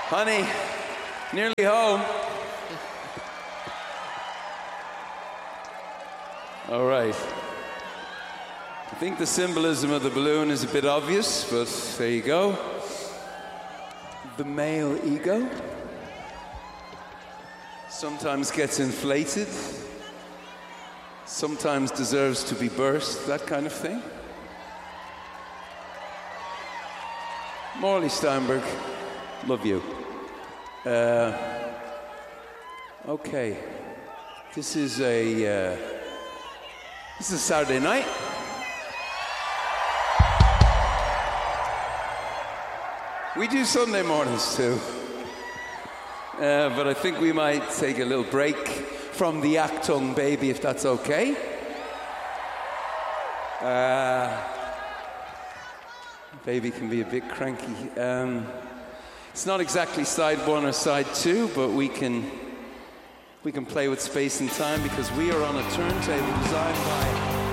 Honey, nearly home. All right. I think the symbolism of the balloon is a bit obvious, but there you go. The male ego sometimes gets inflated, sometimes deserves to be burst, that kind of thing. Morley Steinberg, love you. Okay, this is a Saturday night. We do Sunday mornings too, but I think we might take a little break from the Achtung Baby, if that's okay. Baby can be a bit cranky. It's not exactly side one or side two, but we can play with space and time because we are on a turntable designed by